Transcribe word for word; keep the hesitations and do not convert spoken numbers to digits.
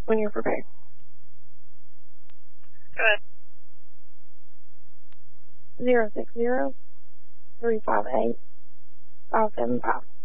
when you're prepared. Good. Zero six zero three five eight five seven five.